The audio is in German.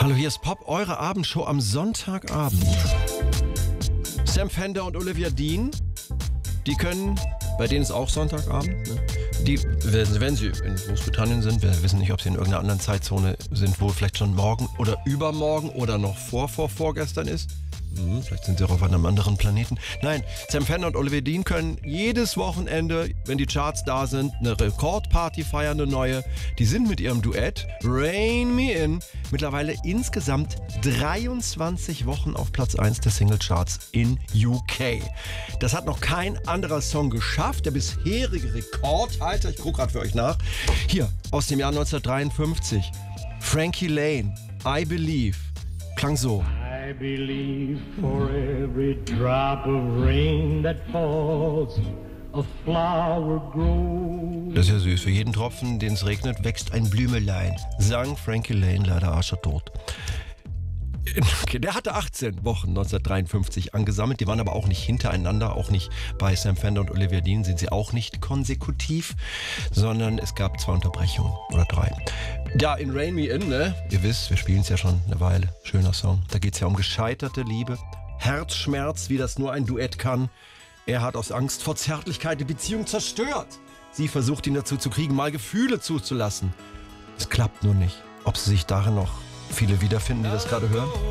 Hallo, hier ist Pop, eure Abendshow am Sonntagabend. Sam Fender und Olivia Dean, die können, bei denen ist auch Sonntagabend, ne? Die, wenn sie in Großbritannien sind, wir wissen nicht, ob sie in irgendeiner anderen Zeitzone sind, wo vielleicht schon morgen oder übermorgen oder noch vorgestern ist. Vielleicht sind sie auch auf einem anderen Planeten. Nein, Sam Fender und Olivia Dean können jedes Wochenende, wenn die Charts da sind, eine Rekordparty feiern, eine neue. Die sind mit ihrem Duett Rain Me In mittlerweile insgesamt 23 Wochen auf Platz 1 der Singlecharts in UK. Das hat noch kein anderer Song geschafft. Der bisherige Rekordhalter, ich gucke gerade für euch nach, hier aus dem Jahr 1953. Frankie Lane, I Believe, klang so. I believe for every drop of rain that falls, a flower grows. Das ist ja süß. Für jeden Tropfen, den es regnet, wächst ein Blümelein. Sang Frankie Lane, leider arschertot. Okay, der hatte 18 Wochen 1953 angesammelt. Die waren aber auch nicht hintereinander, auch nicht bei Sam Fender und Olivia Dean sind sie auch nicht konsekutiv, sondern es gab 2 Unterbrechungen oder 3. Ja, in Rain Me In, ne? Ihr wisst, wir spielen es ja schon eine Weile. Schöner Song. Da geht es ja um gescheiterte Liebe, Herzschmerz, wie das nur ein Duett kann. Er hat aus Angst vor Zärtlichkeit die Beziehung zerstört. Sie versucht ihn dazu zu kriegen, mal Gefühle zuzulassen. Es klappt nur nicht. Ob sie sich darin noch viele wiederfinden, die das gerade hören?